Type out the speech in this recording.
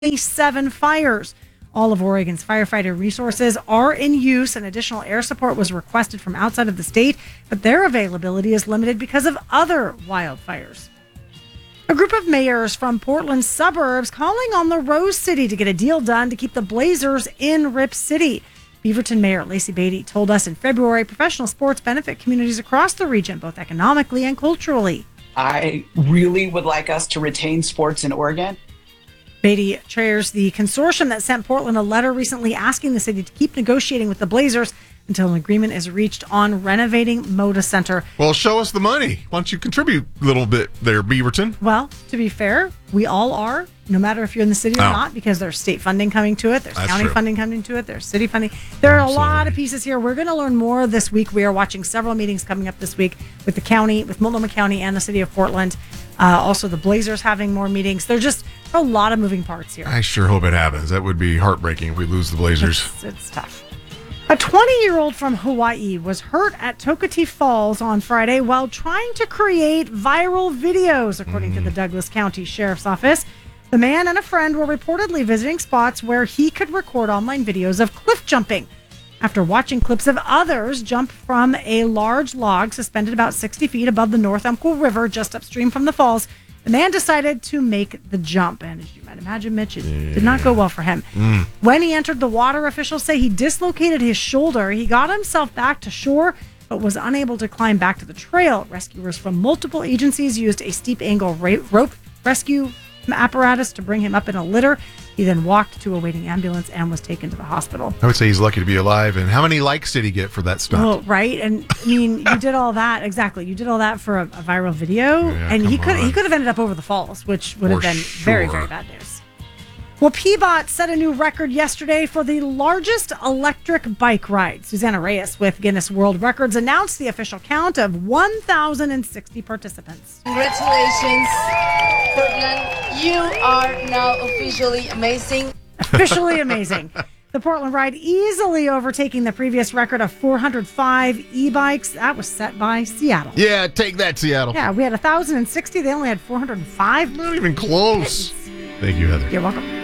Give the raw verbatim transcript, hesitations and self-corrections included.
seven fires. All of Oregon's firefighter resources are in use, and additional air support was requested from outside of the state, but their availability is limited because of other wildfires. A group of mayors from Portland's suburbs calling on the Rose City to get a deal done to keep the Blazers in Rip City. Beaverton Mayor Lacey Beatty told us in February professional sports benefit communities across the region, both economically and culturally. I really would like us to retain sports in Oregon. Beatty chairs the consortium that sent Portland a letter recently asking the city to keep negotiating with the Blazers until an agreement is reached on renovating Moda Center. Well, show us the money. Why don't you contribute a little bit there, Beaverton? Well, to be fair, we all are, no matter if you're in the city or Oh. not, because there's state funding coming to it, there's That's county true. funding coming to it, there's city funding. There are a Absolutely. lot of pieces here. We're going to learn more this week. We are watching several meetings coming up this week with the county, with Multnomah County and the city of Portland. Uh, also, the Blazers having more meetings. There's just a lot of moving parts here. I sure hope it happens. That would be heartbreaking if we lose the Blazers. It's, it's tough. A twenty-year-old from Hawaii was hurt at Tokati Falls on Friday while trying to create viral videos, according mm. to the Douglas County Sheriff's Office. The man and a friend were reportedly visiting spots where he could record online videos of cliff jumping. After watching clips of others jump from a large log suspended about sixty feet above the North Umpqua River just upstream from the falls, the man decided to make the jump. And as you might imagine, Mitch, it yeah. did not go well for him. Mm. When he entered the water, officials say he dislocated his shoulder. He got himself back to shore, but was unable to climb back to the trail. Rescuers from multiple agencies used a steep angle ra- rope rescue apparatus to bring him up in a litter. He then walked to a waiting ambulance and was taken to the hospital. I would say he's lucky to be alive. And how many likes did he get for that stunt? Well, right. And I mean, you did all that. Exactly. You did all that for a, a viral video. Yeah, and he could on. he could have ended up over the falls, which would For have been sure. very, very bad news. Well, Peabot set a new record yesterday for the largest electric bike ride. Susanna Reyes with Guinness World Records announced the official count of one thousand sixty participants. Congratulations, Portland. You are now officially amazing. Officially amazing. The Portland ride easily overtaking the previous record of four hundred five e-bikes. That was set by Seattle. Yeah, take that, Seattle. Yeah, we had one thousand sixty. They only had four hundred five. Not even close. Thank you, Heather. You're welcome.